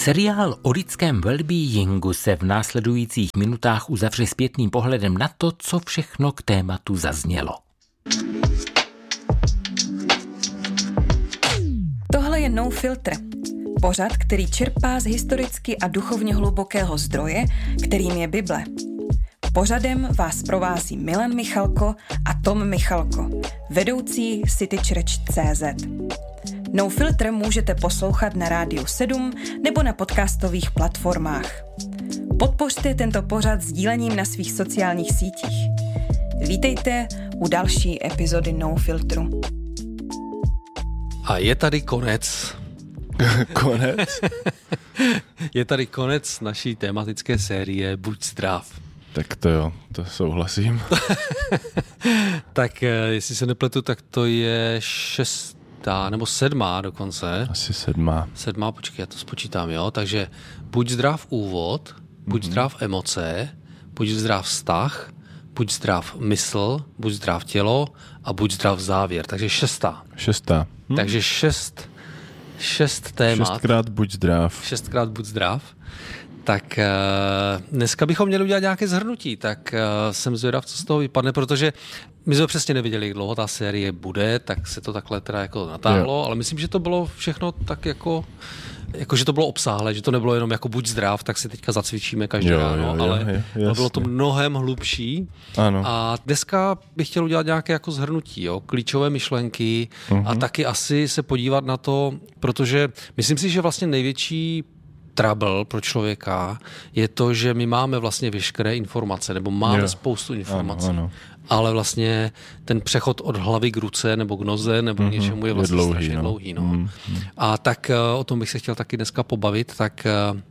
Seriál o lidském wellbeingu se v následujících minutách uzavře zpětným pohledem na to, co všechno k tématu zaznělo. Tohle je No Filter. Pořad, který čerpá z historicky a duchovně hlubokého zdroje, kterým je Bible. Pořadem vás provází Milan Michalko a Tom Michalko, vedoucí citychurch.cz. No Filter můžete poslouchat na Rádiu 7 nebo na podcastových platformách. Podpořte tento pořad sdílením na svých sociálních sítích. Vítejte u další epizody No Filtru. A je tady konec. Konec? Je tady konec naší tematické série Buď zdrav. Tak to jo, to souhlasím. Tak jestli se nepletu, tak to je 6. nebo 7. dokonce. Asi 7. 7, počkej, já to spočítám, jo. Takže buď zdrav úvod, buď zdrav emoce, buď zdrav vztah, buď zdrav mysl, buď zdrav tělo a buď zdrav závěr. Takže 6. 6. Takže 6 témat. 6krát buď zdrav. 6krát buď zdrav. Tak dneska bychom měli udělat nějaké shrnutí, tak jsem zvědav, co z toho vypadne, protože my jsme přesně nevěděli, jak dlouho ta série bude, tak se to takhle teda jako natáhlo, ale myslím, že to bylo všechno tak jako že to bylo obsáhlé, že to nebylo jenom jako buď zdrav, tak si teďka zacvičíme každý ráno, ale bylo to mnohem hlubší. Ano. A dneska bych chtěl udělat nějaké jako shrnutí, jo, klíčové myšlenky a taky asi se podívat na to, protože myslím si, že vlastně největší trouble pro člověka je to, že my máme vlastně veškeré informace, nebo máme spoustu informací. Ano. Ale vlastně ten přechod od hlavy k ruce nebo k noze nebo k něčemu je vlastně strašně dlouhý. No. A tak o tom bych se chtěl taky dneska pobavit, tak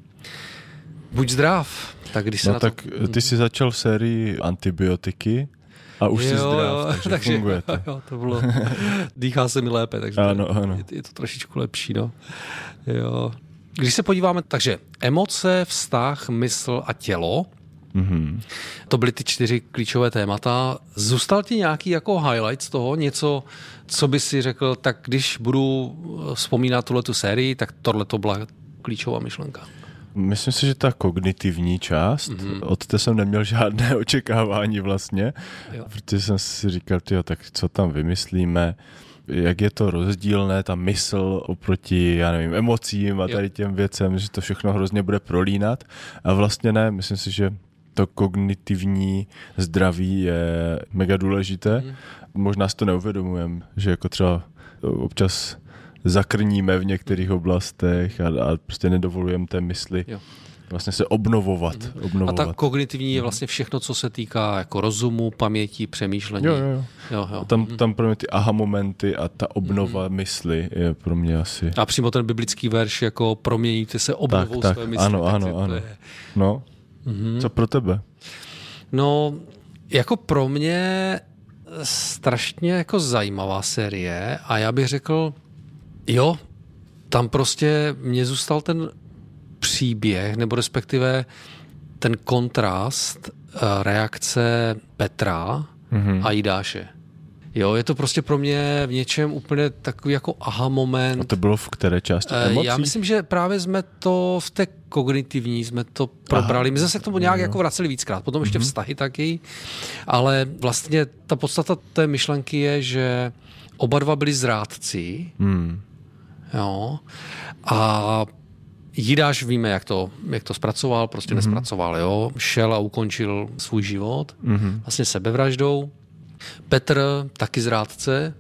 buď zdrav. Tak když se tak ty jsi začal sérii antibiotiky a už jsi zdrav, takže funguje to. Jo, to bylo, dýchá se mi lépe, takže ano. Je to trošičku lepší. No. Jo. Když se podíváme, takže emoce, vztah, mysl a tělo, to byly ty 4 klíčové témata. Zůstal ti nějaký jako highlight z toho, něco, co by si řekl, tak když budu vzpomínat tuhletu sérii, tak tohle to byla klíčová myšlenka. Myslím si, že ta kognitivní část, od té jsem neměl žádné očekávání vlastně, protože jsem si říkal, tak co tam vymyslíme, jak je to rozdílné, ta mysl oproti, já nevím, emocím a tady těm věcem, že to všechno hrozně bude prolínat. A vlastně ne, myslím si, že to kognitivní zdraví je mega důležité. Možná si to neuvědomujeme, že jako třeba občas zakrníme v některých oblastech a prostě nedovolujeme té mysli vlastně se obnovovat. A ta kognitivní je vlastně všechno, co se týká jako rozumu, paměti, přemýšlení. Jo. Tam pro mě ty aha momenty a ta obnova mysli je pro mě asi... A přímo ten biblický verš jako proměníte se obnovou své mysli. Ano. No, co pro tebe? No, jako pro mě strašně jako zajímavá série a já bych řekl, tam prostě mě zůstal ten příběh, nebo respektive ten kontrast reakce Petra a Jidáše. Jo, je to prostě pro mě v něčem úplně takový jako aha moment. A to bylo v které části emocí? Já myslím, že právě jsme to v té kognitivní jsme to probrali. My jsme se k tomu nějak jako vraceli víckrát. Potom ještě vztahy taky. Ale vlastně ta podstata té myšlenky je, že oba dva byli zrádci. Jo. A Jidáš víme, jak to zpracoval, prostě nespracoval, jo. Šel a ukončil svůj život. Vlastně sebevraždou. Petr taky zrádce,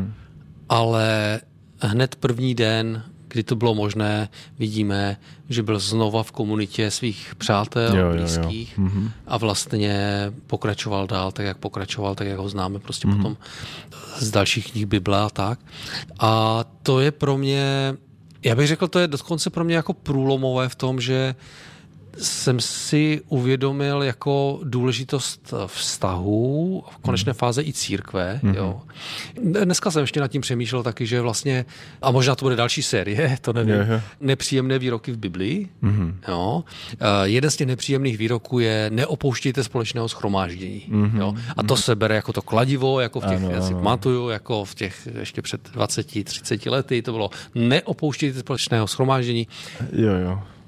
ale hned první den, kdy to bylo možné, vidíme, že byl znova v komunitě svých přátel, blízkých a vlastně pokračoval dál, tak jak ho známe prostě potom z dalších knih Bible a tak. A to je pro mě, já bych řekl, to je dokonce pro mě jako průlomové v tom, že jsem si uvědomil jako důležitost vztahů, v konečné fáze i církve. Jo. Dneska jsem ještě nad tím přemýšlel taky, že vlastně, a možná to bude další série, to nevím, nepříjemné výroky v Biblii. Jo. Jeden z těch nepříjemných výroků je neopouštějte společného shromáždění. Jo. A to se bere jako to kladivo, jako v těch, já si pamatuju, jako v těch ještě před 20-30 lety, to bylo neopouštějte společného shromáždění.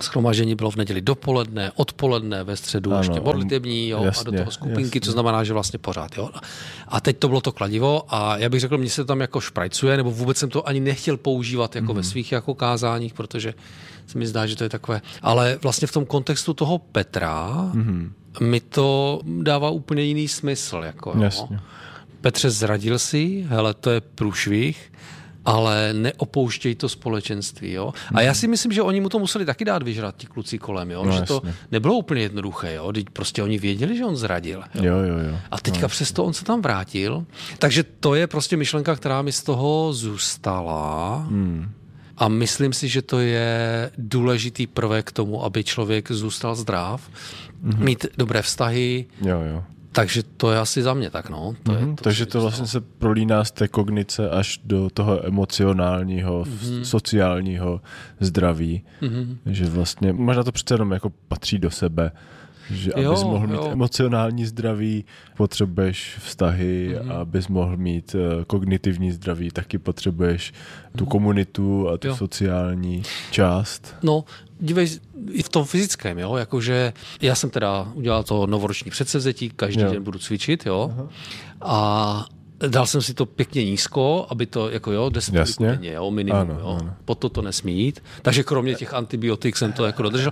shromáždění bylo v neděli dopoledne, odpoledne, ve středu ještě modlitební, jo, jasně, a do toho skupinky, co znamená, že vlastně pořád. Jo. A teď to bylo to kladivo a já bych řekl, mně se tam jako šprajcuje, nebo vůbec jsem to ani nechtěl používat jako ve svých jako kázáních, protože se mi zdá, že to je takové. Ale vlastně v tom kontextu toho Petra mi to dává úplně jiný smysl. Jako, jasně. Petře, zradil si, hele, to je průšvih, ale neopouštěj to společenství. Jo? A já si myslím, že oni mu to museli taky dát vyžrat, ti kluci kolem. Jo? Že to nebylo úplně jednoduché. Jo? Prostě oni věděli, že on zradil. Jo? Jo. A teďka přesto on se tam vrátil. Takže to je prostě myšlenka, která mi z toho zůstala. A myslím si, že to je důležitý prvek k tomu, aby člověk zůstal zdrav, mít dobré vztahy. Jo. Takže to je asi za mě tak, no. Takže to vlastně se prolíná z té kognice až do toho emocionálního, sociálního zdraví. Že vlastně, možná to přece jenom jako patří do sebe, že abys mohl mít emocionální zdraví, potřebuješ vztahy, abys mohl mít kognitivní zdraví, taky potřebuješ tu komunitu a tu sociální část. No, dívej, i v tom fyzickém, jo, jakože já jsem teda udělal to novoroční předsevzetí, každý den budu cvičit, jo, a dal jsem si to pěkně nízko, aby to, jako 10 denně, jo, minimum, ano, jo. Ano. Pod to nesmí jít. Takže kromě těch antibiotik jsem to jako dodržel.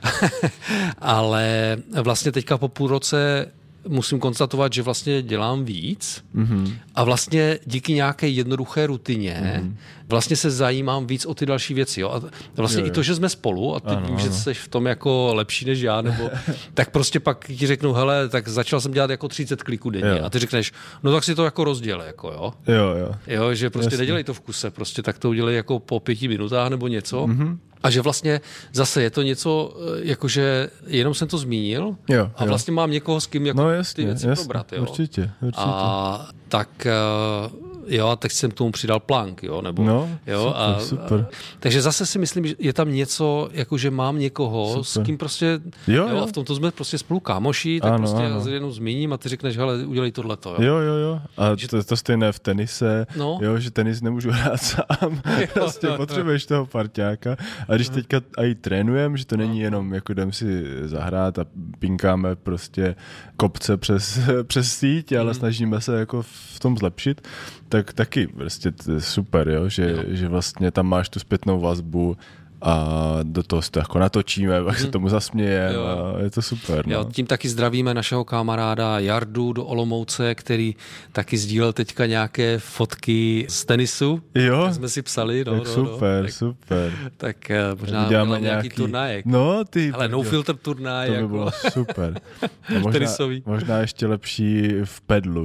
Ale vlastně teďka po půl roce musím konstatovat, že vlastně dělám víc a vlastně díky nějaké jednoduché rutině vlastně se zajímám víc o ty další věci. Jo? A vlastně i to, že jsme spolu a ty vím, že jsi v tom jako lepší než já, nebo tak prostě pak ti řeknu, hele, tak začal jsem dělat jako 30 kliků denně a ty řekneš, no tak si to jako rozdělej, jako jo. Jo, že prostě nedělej to v kuse, prostě tak to udělej jako po 5 minutách nebo něco. A že vlastně zase je to něco, jakože jenom jsem to zmínil a vlastně mám někoho, s kým jako ty věci probrat. Jo? Určitě. A tak jo, a teď jsem k tomu přidal plank, jo, nebo super. Takže zase si myslím, že je tam něco, jakože mám někoho, s kým prostě a v tomto jsme prostě spolu kámoši, tak prostě já jenom zmíním a ty řekneš, hele, udělej tohleto. Jo. A to stejné v tenise, že tenis nemůžu hrát sám, prostě potřebuješ toho parťáka. A když teďka i trénujeme, že to není jenom jako jdem si zahrát a pinkáme prostě kopce přes síť, ale snažíme se jako v tom zlepšit, tak taky prostě super, jo? Že vlastně tam máš tu zpětnou vazbu a do toho se to jako natočíme, pak se tomu zasmějeme a je to super. No. Jo, tím taky zdravíme našeho kamaráda Jardu do Olomouce, který taky sdílel teďka nějaké fotky z tenisu. Jo? Tak jsme si psali. Tak super. Tak možná uděláme nějaký turnajek. No, ale no filter turnaj. To by bylo super. Tenisový. Možná ještě lepší v pedlu.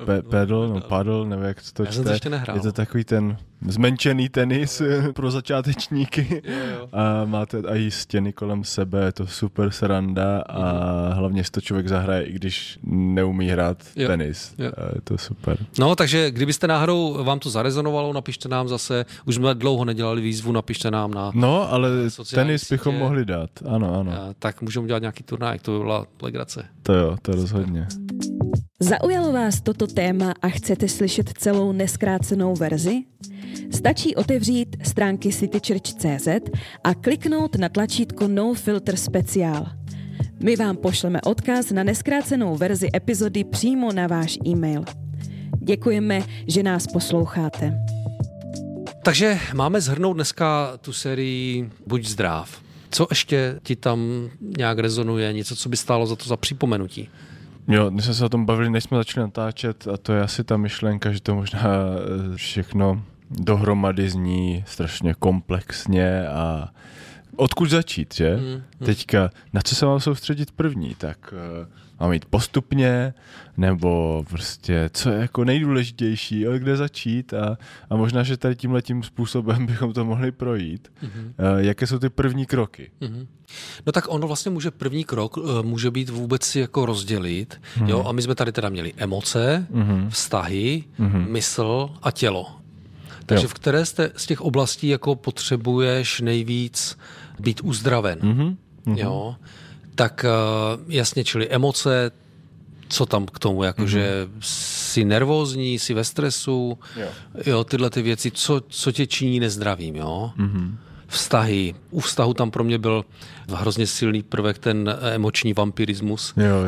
Paddle, nevím, jak to čte. Já jsem to ještě nehrál. Je to takový ten zmenšený tenis pro začátečníky. A máte i stěny kolem sebe, je to super sranda a hlavně si to člověk zahraje, i když neumí hrát tenis. Je to super. No, takže kdybyste náhodou vám to zarezonovalo, napište nám zase, už jsme dlouho nedělali výzvu, napište nám na ale tenis bychom mohli dát, ano. Tak můžeme dělat nějaký turnaj, to by byla legrace. To rozhodně. Zaujalo vás toto téma a chcete slyšet celou nezkrácenou verzi? Stačí otevřít stránky citychurch.cz a kliknout na tlačítko No Filter Speciál. My vám pošleme odkaz na nezkrácenou verzi epizody přímo na váš e-mail. Děkujeme, že nás posloucháte. Takže máme shrnout dneska tu sérii Buď zdrav. Co ještě ti tam nějak rezonuje? Něco, co by stálo za to za připomenutí? Jo, my jsme se o tom bavili, než jsme začali natáčet a to je asi ta myšlenka, že to možná všechno dohromady zní strašně komplexně a odkud začít, že? Teďka, na co se mám soustředit první? Tak mám jít postupně, nebo prostě, co je jako nejdůležitější, kde začít a možná, že tady tímhletím způsobem bychom to mohli projít. Jaké jsou ty první kroky? No tak ono vlastně první krok může být vůbec si jako rozdělit, jo, a my jsme tady teda měli emoce, vztahy, mysl a tělo. Takže v které z těch oblastí jako potřebuješ nejvíc být uzdraven, jo? Tak jasně, čili emoce, co tam k tomu, jakože jsi nervózní, jsi ve stresu, jo, tyhle ty věci, co tě činí nezdravým, jo? vztahy. U vztahu tam pro mě byl hrozně silný prvek ten emoční vampirismus. Jo.